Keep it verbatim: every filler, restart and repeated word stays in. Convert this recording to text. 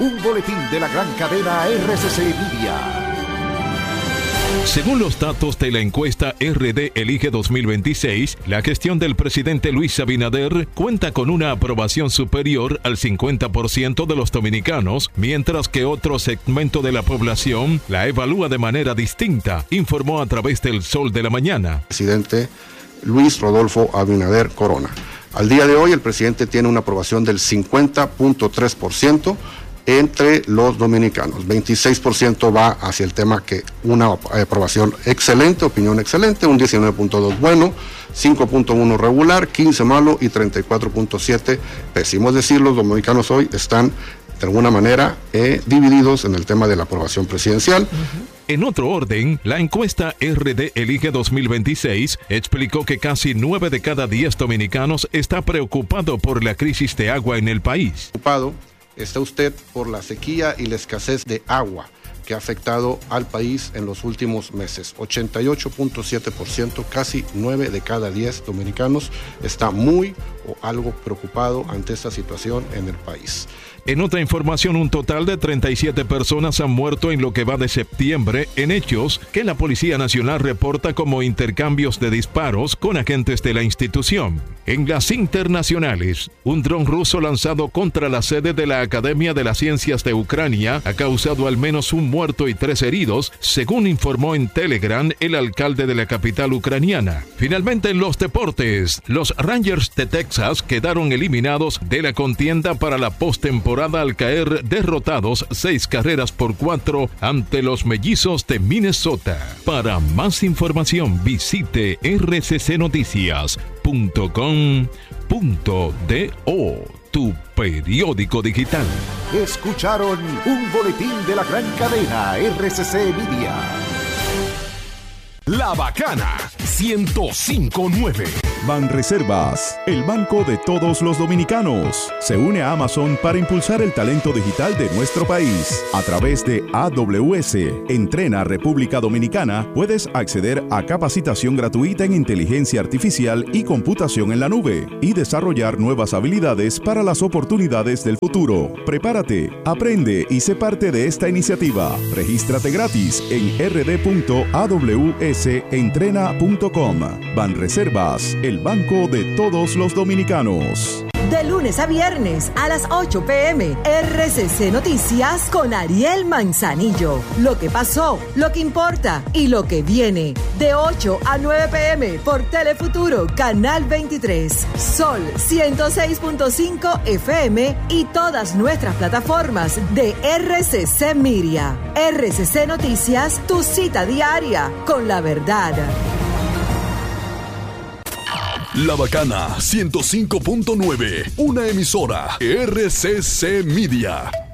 Un boletín de la gran cadena R C C Media. Según los datos de la encuesta R D Elige dos mil veintiséis, la gestión del presidente Luis Abinader cuenta con una aprobación superior al cincuenta por ciento de los dominicanos, mientras que otro segmento de la población la evalúa de manera distinta, informó a través del Sol de la Mañana. Presidente Luis Rodolfo Abinader Corona. Al día de hoy el presidente tiene una aprobación del cincuenta punto tres por ciento entre los dominicanos. veintiséis por ciento va hacia el tema que una aprobación excelente, opinión excelente, un diecinueve punto dos bueno, cinco punto uno regular, quince malo y treinta y cuatro punto siete pésimo. Es decir, los dominicanos hoy están de alguna manera eh, divididos en el tema de la aprobación presidencial. Uh-huh. En otro orden, la encuesta R D Elige dos mil veintiséis explicó que casi nueve de cada diez dominicanos está preocupado por la crisis de agua en el país. Preocupado está usted por la sequía y la escasez de agua que ha afectado al país en los últimos meses. ochenta y ocho punto siete por ciento, casi nueve de cada diez dominicanos está muy o algo preocupado ante esta situación en el país. En otra información, un total de treinta y siete personas han muerto en lo que va de septiembre en hechos que la Policía Nacional reporta como intercambios de disparos con agentes de la institución. En las internacionales, un dron ruso lanzado contra la sede de la Academia de las Ciencias de Ucrania ha causado al menos un muerto y tres heridos, según informó en Telegram el alcalde de la capital ucraniana. Finalmente, en los deportes, los Rangers de Texas quedaron eliminados de la contienda para la postemporada al caer derrotados seis carreras por cuatro ante los Mellizos de Minnesota. Para más información visite r c c noticias punto com punto do, tu periódico digital. Escucharon un boletín de la gran cadena R C C Media. La Bacana ciento cinco punto nueve. Banreservas, el banco de todos los dominicanos, se une a Amazon para impulsar el talento digital de nuestro país. A través de A W S, Entrena República Dominicana, puedes acceder a capacitación gratuita en inteligencia artificial y computación en la nube y desarrollar nuevas habilidades para las oportunidades del futuro. Prepárate, aprende y sé parte de esta iniciativa. Regístrate gratis en r d punto a w s entrena punto com. Banreservas, el banco de todos los dominicanos. De lunes a viernes a las ocho p m R C C Noticias con Ariel Manzanillo. Lo que pasó, lo que importa y lo que viene. De ocho a nueve p m por Telefuturo, Canal veintitrés. Sol ciento seis punto cinco F M y todas nuestras plataformas de R C C Media. R C C Noticias, tu cita diaria con la verdad. La Bacana ciento cinco punto nueve, una emisora R C C Media.